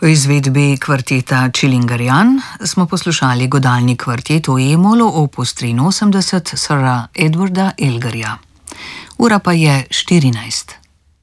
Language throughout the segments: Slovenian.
V izvedbi kvarteta Čilingarjan smo poslušali godalni kvartet v E-molu opus 83 Sira Edwarda Elgarja. Ura pa je 14.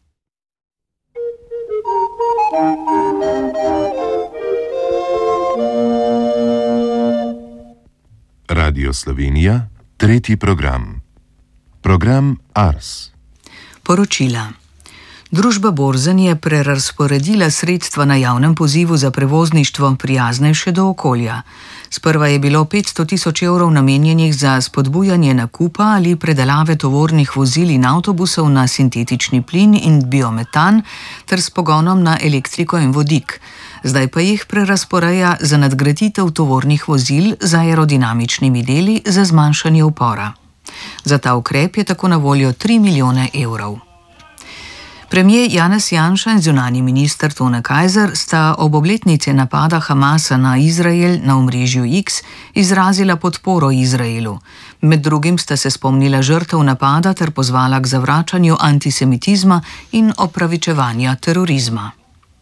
Radio Slovenija, tretji program. Program Ars. Poročila. Družba Borzen je prerazporedila sredstva na javnem pozivu za prevozništvo prijaznejše do okolja. Sprva je bilo 500 000 evrov namenjenih za spodbujanje nakupa ali predelave tovornih vozil in avtobusov na sintetični plin in biometan ter s pogonom na elektriko in vodik. Zdaj pa jih prerazporeja za nadgraditev tovornih vozil z aerodinamičnimi deli za zmanjšanje upora. Za ta ukrep je tako na voljo 3 milijone evrov. Premier Janez Janša in zunanji minister Tone Kajzer sta ob obletnici napada Hamasa na Izrael na omrežju X izrazila podporo Izraelu. Med drugim sta se spomnila žrtev napada ter pozvala k zavračanju antisemitizma in opravičevanja terorizma.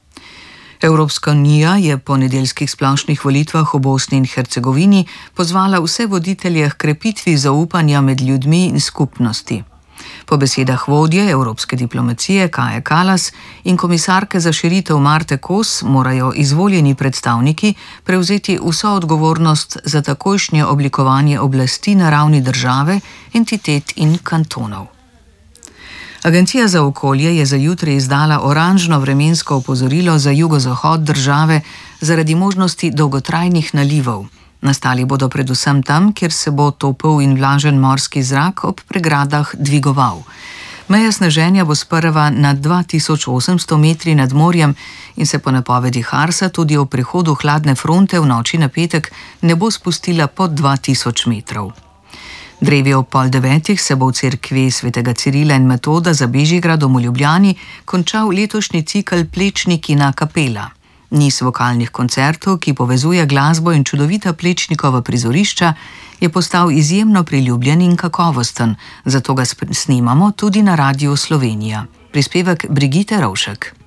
Evropska unija je po nedeljskih splošnih volitvah v Bosni in Hercegovini pozvala vse voditelje h krepitvi zaupanja med ljudmi in skupnosti. Po besedah vodje evropske diplomacije Kaje Kallas in komisarke za širitev Marte Kos morajo izvoljeni predstavniki prevzeti vso odgovornost za takojšnje oblikovanje oblasti na ravni države, entitet in kantonov. Agencija za okolje je za jutri izdala oranžno vremensko opozorilo za jugozahod države zaradi možnosti dolgotrajnih nalivov. Nastali bodo predvsem tam, kjer se bo topel in vlažen morski zrak ob pregradah dvigoval. Meja sneženja bo sprva na 2800 metri nad morjem in se po napovedih Arsa tudi ob prihodu hladne fronte v noči na petek ne bo spustila pod 2000 metrov. Drevi ob 8:30 se bo v cerkvi svetega Cirila in Metoda za Bežigradom v Ljubljani končal letošnji cikel Plečnikina kapela. Niz vokalnih koncertov, ki povezuje glasbo in čudovita Plečnikova prizorišča, je postal izjemno priljubljen in kakovosten, zato ga snemamo tudi na Radiu Slovenija. Prispevek Brigite Rovšek.